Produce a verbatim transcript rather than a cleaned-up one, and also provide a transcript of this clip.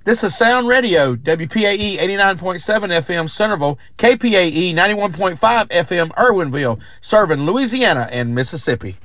This is Sound Radio, W P A E eighty-nine point seven F M Centerville, K P A E ninety-one point five F M Irwinville, serving Louisiana and Mississippi.